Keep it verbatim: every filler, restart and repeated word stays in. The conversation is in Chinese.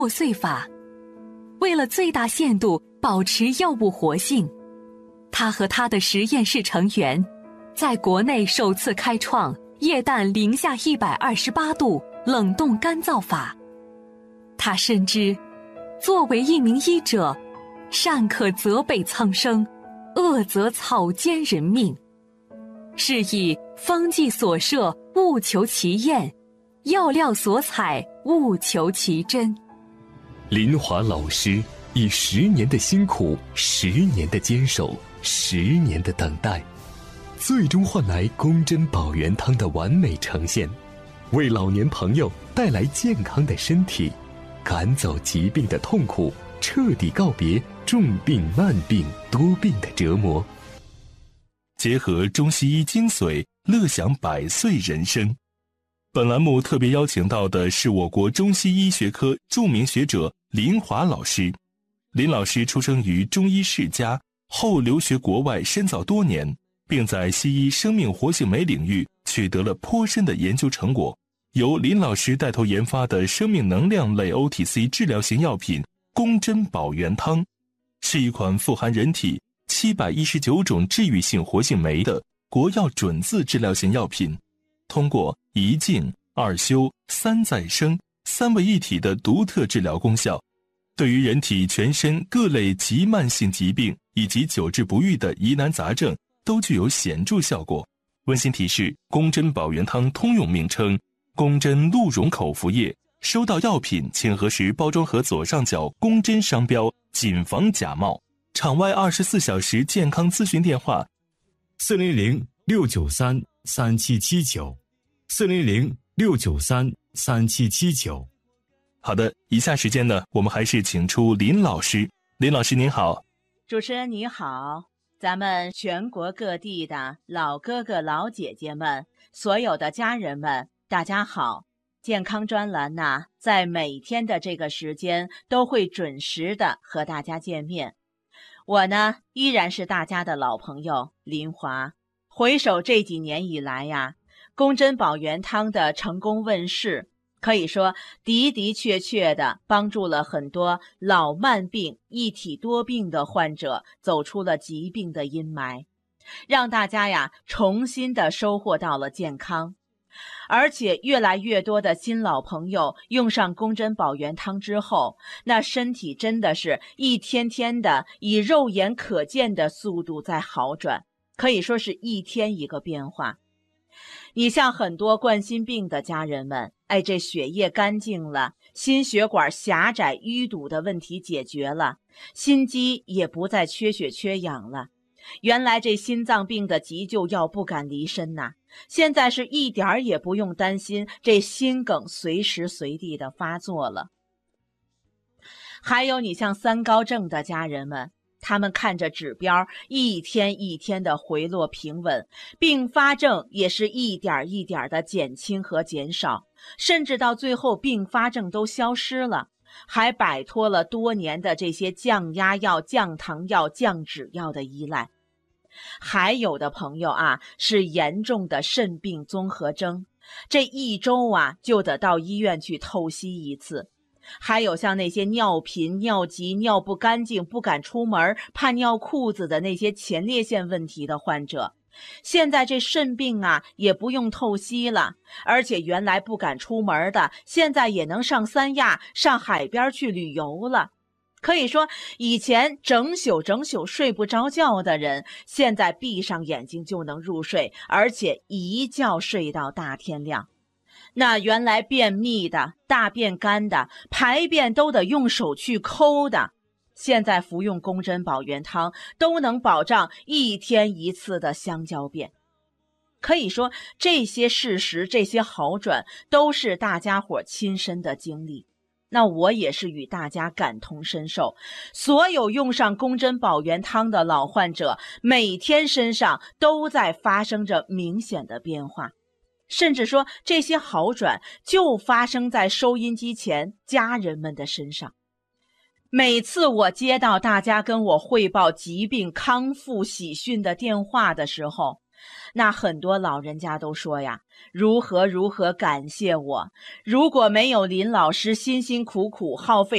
破碎法。为了最大限度保持药物活性，他和他的实验室成员在国内首次开创液氮零下一百二十八度冷冻干燥法。他深知，作为一名医者，善可责备苍生，恶则草菅人命。是以方剂所摄，务求其验；药料所采，务求其真。 林华老师以十年的辛苦，十年的坚守，十年的等待，最终换来公珍保元汤的完美呈现，为老年朋友带来健康的身体，赶走疾病的痛苦，彻底告别重病慢病多病的折磨。 结合中西医精髓，乐享百岁人生。本栏目特别邀请到的是我国中西医学科著名学者林华老师。林老师出生于中医世家，后留学国外深造多年，并在西医生命活性酶领域取得了颇深的研究成果。由林老师带头研发的生命能量类 O T C 治疗型药品公珍保元汤，是一款富含人体七百一十九种治愈性活性酶的国药准字治疗型药品，通过一静、二修、三再生三位一体的独特治疗功效，对于人体全身各类急慢性疾病以及久治不愈的疑难杂症都具有显著效果。温馨提示：公珍保元汤通用名称公珍鹿茸口服液。收到药品请核实包装盒左上角公珍商标，谨防假冒。场外二十四小时健康咨询电话： 四零零六九三三七七九，四零零六九三三七七九。 好的，以下时间呢，我们还是请出林老师。林老师您好。 主持人你好，咱们全国各地的老哥哥老姐姐们，所有的家人们，大家好。健康专栏呢，在每天的这个时间都会准时的和大家见面。我呢，依然是大家的老朋友林华。回首这几年以来呀，公珍保元汤的成功问世，可以说的的确确的帮助了很多老慢病一体多病的患者走出了疾病的阴霾，让大家呀重新的收获到了健康。而且越来越多的新老朋友用上公珍保元汤之后，那身体真的是一天天的以肉眼可见的速度在好转，可以说是一天一个变化。你像很多冠心病的家人们，哎，这血液干净了，心血管狭窄淤堵的问题解决了，心肌也不再缺血缺氧了。原来这心脏病的急救药不敢离身呐，现在是一点儿也不用担心这心梗随时随地的发作了。还有你像三高症的家人们，他们看着指标一天一天的回落平稳，并发症也是一点一点的减轻和减少，甚至到最后并发症都消失了，还摆脱了多年的这些降压药、降糖药、降脂药的依赖。还有的朋友啊，是严重的肾病综合征，这一周啊就得到医院去透析一次。还有像那些尿频、尿急、尿不干净、不敢出门、怕尿裤子的那些前列腺问题的患者，现在这肾病啊也不用透析了，而且原来不敢出门的，现在也能上三亚、上海边去旅游了。可以说，以前整宿整宿睡不着觉的人，现在闭上眼睛就能入睡，而且一觉睡到大天亮。那原来便秘的、大便干的、排便都得用手去抠的，现在服用公珍保元汤都能保障一天一次的香蕉便。可以说，这些事实、这些好转都是大家伙亲身的经历。那我也是与大家感同身受，所有用上公珍保元汤的老患者，每天身上都在发生着明显的变化，甚至说这些好转就发生在收音机前家人们的身上。每次我接到大家跟我汇报疾病康复喜讯的电话的时候，那很多老人家都说呀，如何如何感谢我，如果没有林老师辛辛苦苦耗费